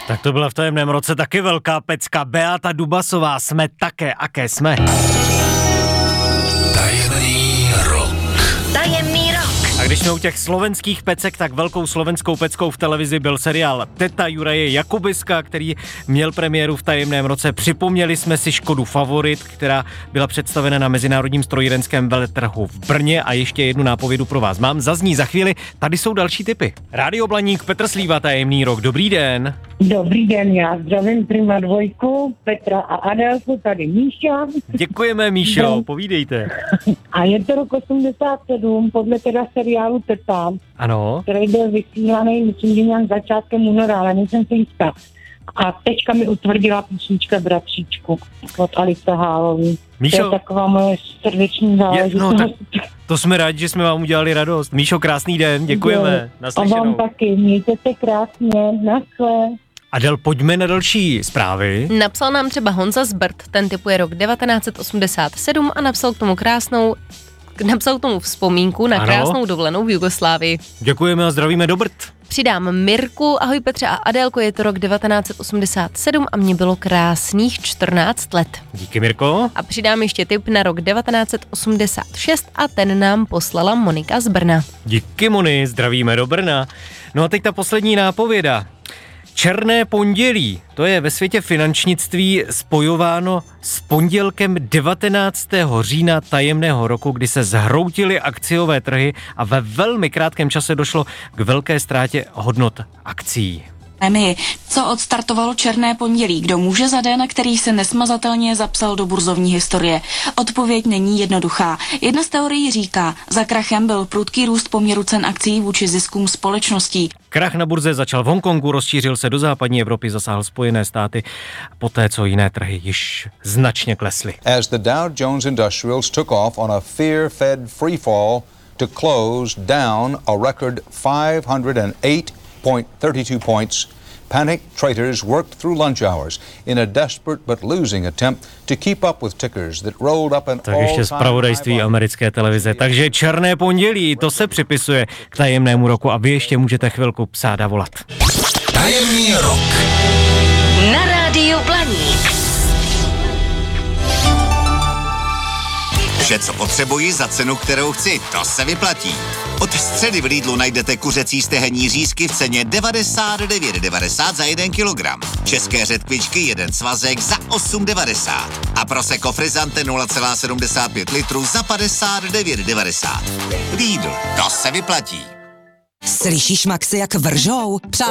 Tak to byla v tajemném roce taky velká pecka. Beata Dubasová, jsme také, aké jsme. Tajemný rok. Tajemný rok. A když jsme u těch slovenských pecek, tak velkou slovenskou peckou v televizi byl seriál Teta Juraje Jakubiska, který měl premiéru v tajemném roce. Připomněli jsme si Škodu Favorit, která byla představena na Mezinárodním strojírenském veletrhu v Brně a ještě jednu nápovědu pro vás mám. Zazní za chvíli, tady jsou další tipy. Rádio Blaník, Petr Slíva, tajemný rok. Dobrý den. Dobrý den, já zdravím Prima 2, Petra a Adélku, tady Míša. Děkujeme, Míšo, povídejte. A je to rok 87, podle teda seriálu Teta, Ano. který byl vysílaný, myslím, že nějak začátkem února, ale nejsem si jistá. A teďka mi utvrdila písnička Bratříčku od Alice Hálový. Míšo. To je taková moje srdční záležitost. To jsme rádi, že jsme vám udělali radost. Míšo, krásný den, děkujeme. A Naslyšenou. vám taky, mějte se krásně, naschle. Adel, pojďme na další zprávy. Napsal nám třeba Honza z Brd, ten typuje rok 1987 a napsal k tomu vzpomínku na krásnou dovolenou v Jugoslávii. Děkujeme a zdravíme do Brd. Přidám Mirku, ahoj Petře a Adélko, je to rok 1987 a mě bylo krásných 14 let. Díky, Mirko. A přidám ještě tip na rok 1986 a ten nám poslala Monika z Brna. Díky, Moni, zdravíme do Brna. No a teď ta poslední nápověda. Černé pondělí, to je ve světě finančnictví spojováno s pondělkem 19. října tajemného roku, kdy se zhroutily akciové trhy a ve velmi krátkém čase došlo k velké ztrátě hodnot akcií. Co odstartovalo Černé pondělí? Kdo může za den, který se nesmazatelně zapsal do burzovní historie? Odpověď není jednoduchá. Jedna z teorií říká, za krachem byl prudký růst poměru cen akcií vůči ziskům společností. Krach na burze začal v Hongkongu, rozšířil se do západní Evropy, zasáhl Spojené státy, poté co jiné trhy již značně klesly. As the Dow Jones Industrials took off on a fear-fed freefall to close down a record 508.32 points, panicked traders worked through lunch hours in a desperate but losing attempt to keep up with tickers that rolled up an Tak ještě zpravodajství americké televize. Takže Černé pondělí, to se připisuje k tajemnému roku a vy ještě můžete chvilku psát a volat. Tajemný rok. Na rádiu Blaník. Vše, co potřebuji za cenu, kterou chci, to se vyplatí. Od středy v Lidlu najdete kuřecí stehenní řízky v ceně 99,90 za 1 kilogram. České řetkvičky 1 svazek za 8,90. A Prosecco Frizzante 0,75 litru za 59,90. Lidl, to se vyplatí. Slyšíš, Maxi, jak vržou?